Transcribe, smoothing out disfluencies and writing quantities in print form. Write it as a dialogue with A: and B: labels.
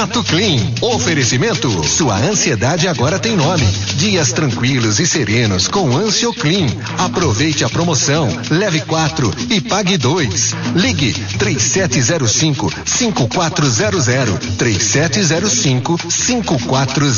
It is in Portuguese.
A: Nato Clean. Oferecimento. Sua ansiedade agora tem nome. Dias tranquilos e serenos com AnsioClean. Aproveite a promoção. Leve 4 e pague 2. Ligue 3705-5400. 3705-5400.